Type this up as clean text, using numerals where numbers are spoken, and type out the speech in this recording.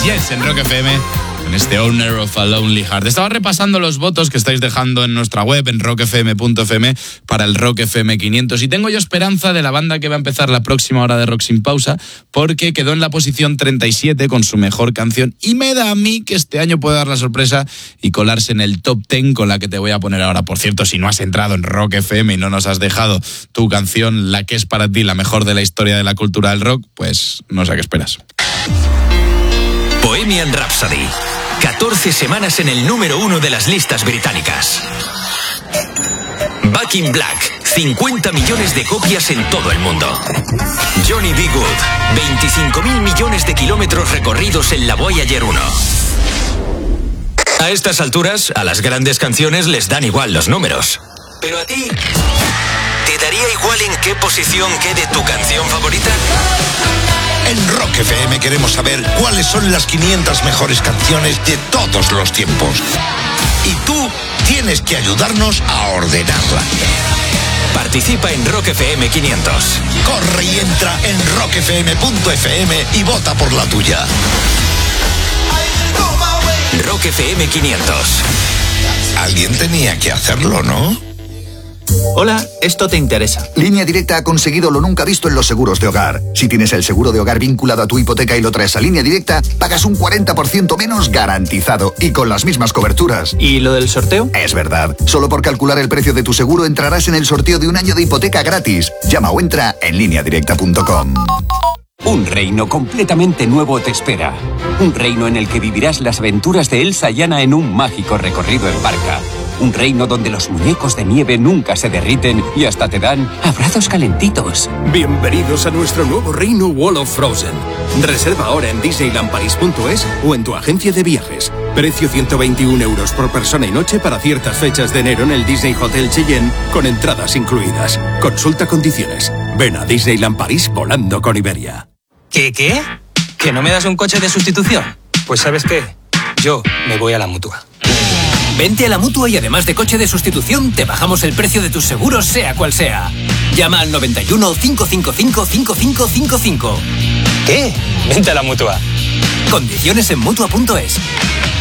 Yes en Rock FM, en este Owner of a Lonely Heart. Estaba repasando los votos que estáis dejando en nuestra web, en rockfm.fm, para el Rock FM 500. Y tengo yo esperanza de la banda que va a empezar la próxima hora de Rock Sin Pausa, porque quedó en la posición 37 con su mejor canción. Y me da a mí que este año puede dar la sorpresa y colarse en el top 10 con la que te voy a poner ahora. Por cierto, si no has entrado en Rock FM y no nos has dejado tu canción, la que es para ti la mejor de la historia de la cultura del rock, pues no sé qué esperas. Bohemian Rhapsody. 14 semanas en el número 1 de las listas británicas. Back in Black. 50 millones de copias en todo el mundo. Johnny B. Good. 25.000 millones de kilómetros recorridos en la Voyager 1. A estas alturas, a las grandes canciones les dan igual los números. Pero a ti, ¿te daría igual en qué posición quede tu canción favorita? En Rock FM queremos saber cuáles son las 500 mejores canciones de todos los tiempos. Y tú tienes que ayudarnos a ordenarla. Participa en Rock FM 500. Corre y entra en rockfm.fm y vota por la tuya. Rock FM 500. Alguien tenía que hacerlo, ¿no? Hola, esto te interesa. Línea Directa ha conseguido lo nunca visto en los seguros de hogar. Si tienes el seguro de hogar vinculado a tu hipoteca y lo traes a Línea Directa, pagas un 40% menos garantizado y con las mismas coberturas. ¿Y lo del sorteo? Es verdad. Solo por calcular el precio de tu seguro entrarás en el sorteo de un año de hipoteca gratis. Llama o entra en lineadirecta.com. Un reino completamente nuevo te espera. Un reino en el que vivirás las aventuras de Elsa y Anna en un mágico recorrido en barca. Un reino donde los muñecos de nieve nunca se derriten y hasta te dan abrazos calentitos. Bienvenidos a nuestro nuevo reino Wall of Frozen. Reserva ahora en disneylandparis.es o en tu agencia de viajes. Precio 121 € por persona y noche para ciertas fechas de enero en el Disney Hotel Cheyenne con entradas incluidas. Consulta condiciones. Ven a Disneyland París volando con Iberia. ¿Qué? ¿Que no me das un coche de sustitución? Pues ¿sabes qué? Yo me voy a la Mutua. Vente a la Mutua y además de coche de sustitución, te bajamos el precio de tus seguros, sea cual sea. Llama al 91 555 5555. ¿Qué? Vente a la Mutua. Condiciones en Mutua.es.